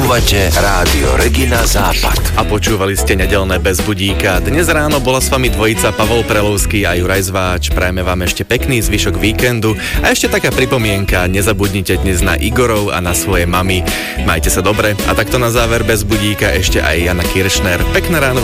Počúvate Rádio Regina Západ. A počúvali ste Nedeľné bez budíka. Dnes ráno bola s vami dvojica Pavol Prelovský a Juraj Zváč. Prajeme vám ešte pekný zvyšok víkendu. A ešte taká pripomienka, nezabudnite dnes na Igorov a na svoje mamy. Majte sa dobre. A takto na záver bez budíka ešte aj Jana Kiršner. Pekné ráno.